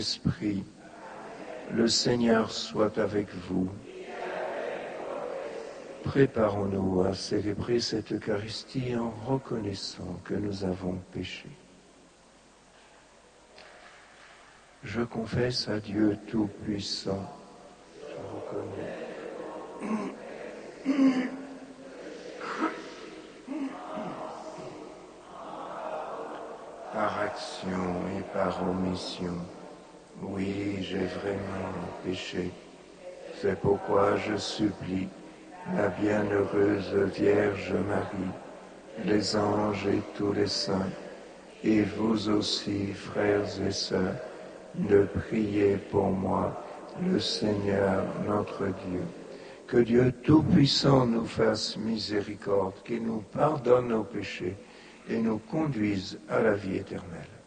Esprit, le Seigneur soit avec vous. Préparons-nous à célébrer cette Eucharistie en reconnaissant que nous avons péché. Je confesse à Dieu Tout-Puissant, je reconnais par action et par omission. Oui, j'ai vraiment péché. C'est pourquoi je supplie la bienheureuse Vierge Marie, les anges et tous les saints, et vous aussi, frères et sœurs, de prier pour moi, le Seigneur notre Dieu. Que Dieu Tout-Puissant nous fasse miséricorde, qu'il nous pardonne nos péchés et nous conduise à la vie éternelle.